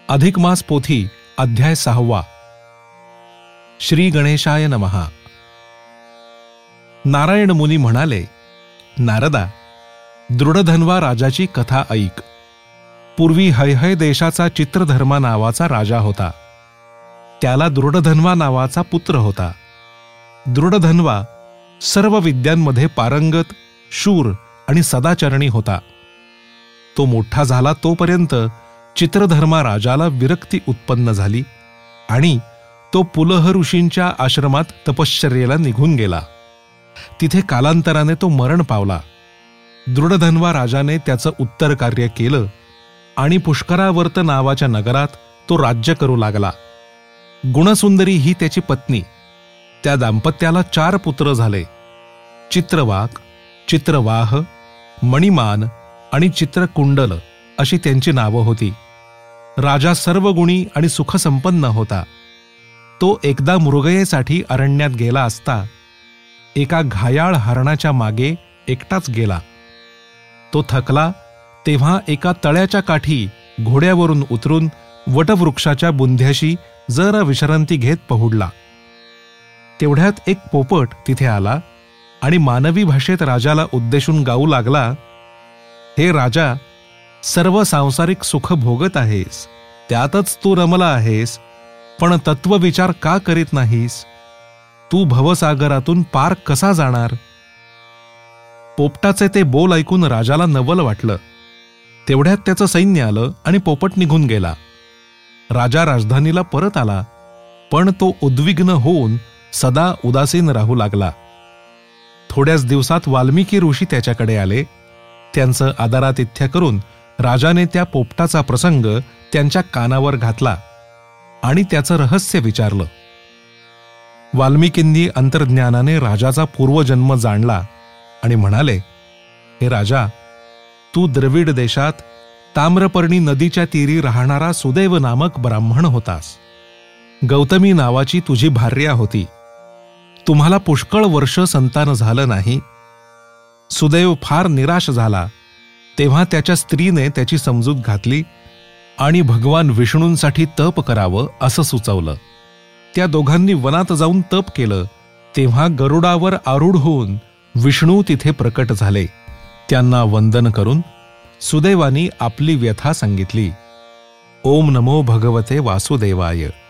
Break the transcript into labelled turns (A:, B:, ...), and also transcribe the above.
A: अधिक मास पोथी अध्याय 6. श्री गणेशाय नमः. नारायण मुनी म्हणाले, नारदा, दृढधन्वा राजाची कथा ऐक. पूर्वी हैहय देशाचा चित्रधर्मा नावाचा राजा होता. त्याला दृढधन्वा नावाचा पुत्र होता. दृढधन्वा सर्व विद्यांमध्ये पारंगत, शूर आणि सदाचरणी होता. तो मोठा झाला तोपर्यंत चित्रधर्मा राजाला विरक्ती उत्पन्न झाली आणि तो पुलह ऋषींच्या आश्रमात तपश्चर्येला निघून गेला. तिथे कालांतराने तो मरण पावला. दृढधन्वा राजाने त्याचं उत्तर कार्य केलं आणि पुष्करावर्त नावाच्या नगरात तो राज्य करू लागला. गुणसुंदरी ही त्याची पत्नी. त्या दाम्पत्याला 4 पुत्र झाले. चित्रवाक, चित्रवाह, मणिमान आणि चित्रकुंडल अशी त्यांची नावं होती. राजा सर्व गुणी आणि सुखसंपन्न होता. तो एकदा मृगयेसाठी अरण्यात गेला असता एका घायाळ हरणाच्या मागे एकटाच गेला. तो थकला तेव्हा एका तळ्याच्या काठी घोड्यावरून उतरून वटवृक्षाच्या बुंध्याशी जरा विश्रांती घेत पहुडला. तेवढ्यात एक पोपट तिथे आला आणि मानवी भाषेत राजाला उद्देशून गाऊ लागला, हे राजा, सर्व सांसारिक सुख भोगत आहेस, त्यातच तू रमला आहेस, पण तत्वविचार का करीत नाहीस? तू भवसागरातून पार कसा जाणार? पोपटाचे ते बोल ऐकून राजाला नवल वाटलं. तेवढ्यात त्याचं सैन्य आलं आणि पोपट निघून गेला. राजा राजधानीला परत आला, पण तो उद्विग्न होऊन सदा उदासीन राहू लागला. थोड्याच दिवसात वाल्मिकी ऋषी त्याच्याकडे आले. त्यांचं आदरातिथ्य करून राजाने त्या पोपटाचा प्रसंग त्यांच्या कानावर घातला आणि त्याचं रहस्य विचारलं. वाल्मिकींनी अंतर्ज्ञानाने राजाचा पूर्वजन्म जाणला आणि म्हणाले, हे राजा, तू द्रविड देशात ताम्रपर्णी नदीच्या तीरी राहणारा सुदैव नामक ब्राह्मण होतास. गौतमी नावाची तुझी भार्या होती. तुम्हाला पुष्कळ वर्ष संतान झालं नाही. सुदैव फार निराश झाला तेव्हा त्याच्या स्त्रीने त्याची समजूत घातली आणि भगवान विष्णूंसाठी तप करावं असं सुचवलं. त्या दोघांनी वनात जाऊन तप केलं तेव्हा गरुडावर आरूढ होऊन विष्णू तिथे प्रकट झाले. त्यांना वंदन करून सुदैवानी आपली व्यथा सांगितली. ओम नमो भगवते वासुदेवाय.